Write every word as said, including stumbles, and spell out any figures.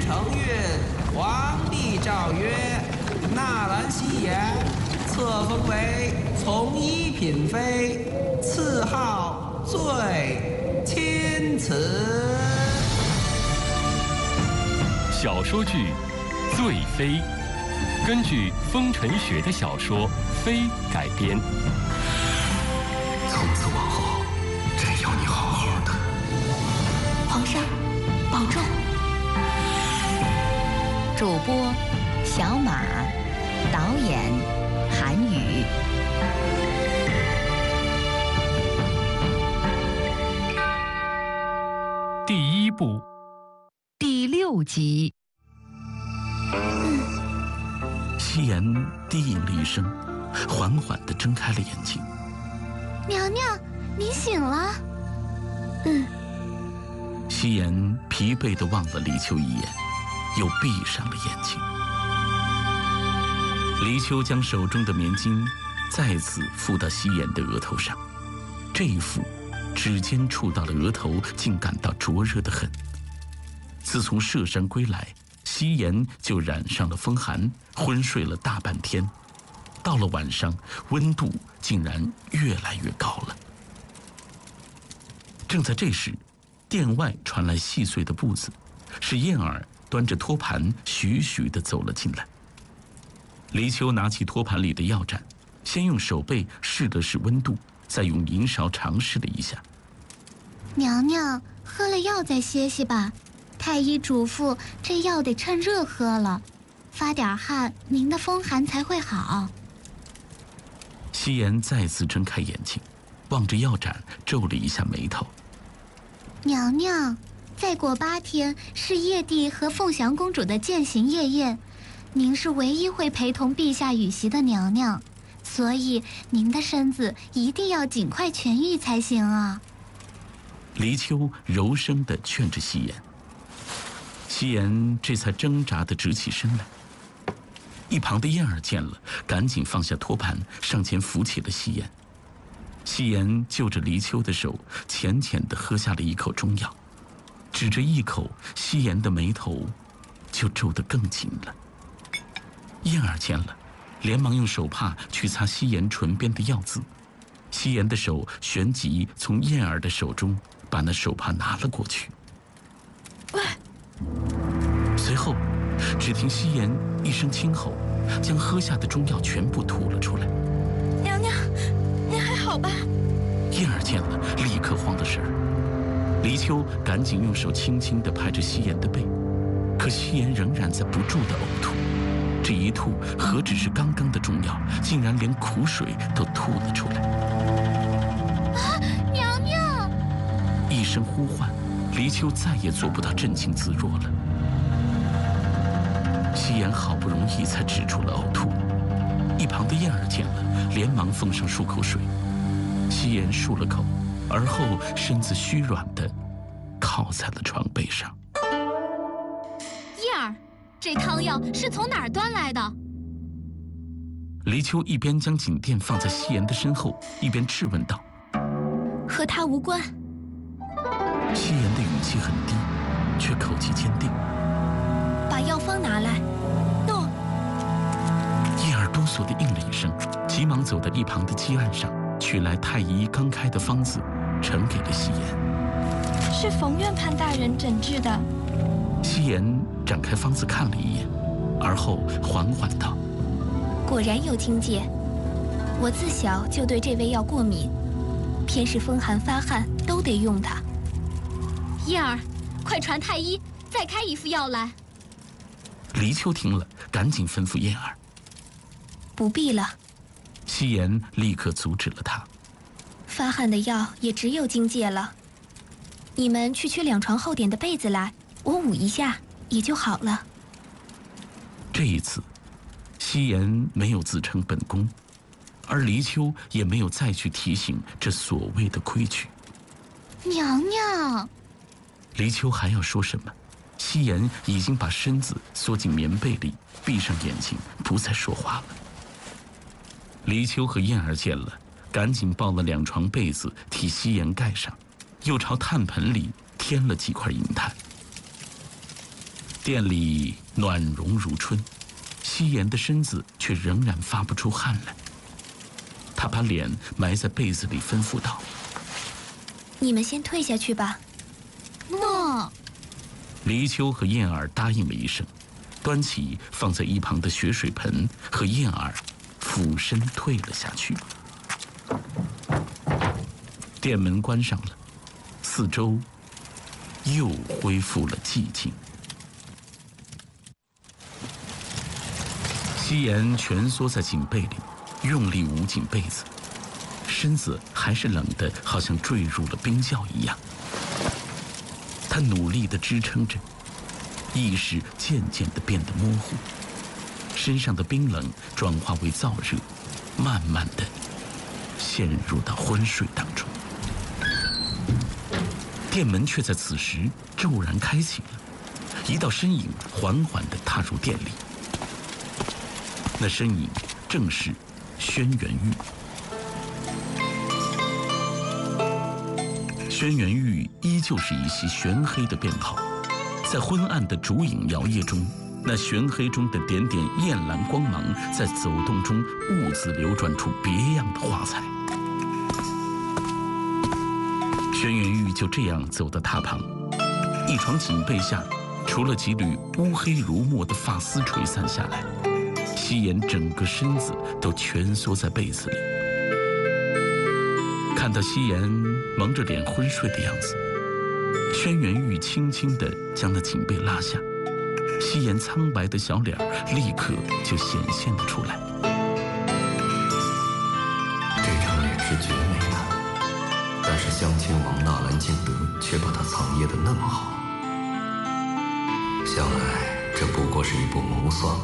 承运，皇帝诏曰：纳兰希言册封为从一品妃，赐号最钦此。 小说剧《醉妃》根据风尘雪的小说《妃》改编。 从此往后，朕要你好好的。 皇上，保重。 主播小马，导演韩宇。 第一部， 第六集。 夕颜低吟了一声，缓缓地睁开了眼睛。 娘娘，您醒了。嗯。 夕颜疲惫地望了黎秋一眼，又闭上了眼睛。黎秋将手中的棉巾再次敷到夕颜的额头上，这一敷，指尖触到了额头，竟感到灼热得很。自从涉山归来，夕颜就染上了风寒，昏睡了大半天。到了晚上，温度竟然越来越高了。正在这时，殿外传来细碎的步子，是燕儿端着托盘徐徐地走了进来。黎秋拿起托盘里的药盏，先用手背试了试温度，再用银勺尝试了一下。 娘娘，喝了药再歇息吧。太医嘱咐，这药得趁热喝了，发点汗，您的风寒才会好。 夕颜再次睁开眼睛，望着药盏，皱了一下眉头。 娘娘，再过八天是叶帝和凤翔公主的践行夜宴，您是唯一会陪同陛下与席的娘娘，所以您的身子一定要尽快痊愈才行啊。 黎秋柔声地劝着夕颜。夕颜这才挣扎地直起身来。一旁的燕儿见了，赶紧放下托盘，上前扶起了夕颜。夕颜就着黎秋的手，浅浅地喝下了一口中药，只这一口，夕颜的眉头就皱得更紧了。燕儿见了，连忙用手帕去擦夕颜唇边的药渍。夕颜的手旋即从燕儿的手中把那手帕拿了过去。随后，只听夕颜一声轻吼，将喝下的中药全部吐了出来。 娘娘，您还好吧？ 燕儿见了，立刻慌了神儿。黎秋赶紧用手轻轻地拍着夕颜的背，可夕颜仍然在不住地呕吐。这一吐，何止是刚刚的中药，竟然连苦水都吐了出来。 啊，娘娘！ 一声呼唤，黎秋再也做不到镇静自若了。夕颜好不容易才止住了呕吐，一旁的燕儿见了，连忙奉上漱口水。夕颜漱了口，而后身子虚软地靠在了床背上。 燕儿，这汤药是从哪儿端来的？ 黎秋一边将锦垫放在夕颜的身后，一边质问道：“ 和他无关。” 夕颜的语气很低，却口气坚定：“ 把药方拿来。”诺。 燕儿哆嗦地应了一声，急忙走到一旁的几案上，取来太医刚开的方子，呈给了夕颜。 是冯院判大人诊治的。 夕颜展开方子看了一眼，而后缓缓道：“ 果然有境界。我自小就对这味药过敏，偏是风寒发汗都得用它。燕儿，快传太医再开一副药来。” 黎秋听了，赶紧吩咐燕儿：“ 不必了。” 夕颜立刻阻止了他：“ 发汗的药也只有荆芥了。你们去取两床厚点的被子来，我捂一下也就好了。” 这一次，夕颜没有自称本宫，而黎秋也没有再去提醒这所谓的规矩。 娘娘， 黎秋还要说什么？夕颜已经把身子缩进棉被里，闭上眼睛，不再说话了。黎秋和燕儿见了，赶紧抱了两床被子替夕颜盖上，又朝炭盆里添了几块银炭。 店里暖融如春，夕颜的身子却仍然发不出汗来。他把脸埋在被子里，吩咐道：“ 你们先退下去吧。” 诺。 黎秋和燕儿答应了一声，端起放在一旁的雪水盆，和燕儿俯身退了下去。店门关上了，四周又恢复了寂静。夕颜蜷缩在锦被里，用力捂紧被子，身子还是冷得好像坠入了冰窖一样。他努力地支撑着，意识渐渐地变得模糊，身上的冰冷转化为燥热，慢慢地陷入到昏睡当中。店门却在此时骤然开启了，一道身影缓缓地踏入店里。那身影正是轩辕玉。轩辕玉依旧是一袭玄黑的便袍，在昏暗的烛影摇曳中，那玄黑中的点点艳蓝光芒在走动中兀自流转出别样的花彩。轩辕玉就这样走到榻旁，一床锦被下，除了几缕乌黑如墨的发丝垂散下来，夕颜整个身子都蜷缩在被子里。看到夕颜蒙着脸昏睡的样子，轩辕玉轻轻地将那锦被拉下，夕颜苍白的小脸立刻就显现了出来。 这张脸是绝美的，但是襄亲王纳兰敬德却把它藏掖得那么好，想来这不过是一部谋算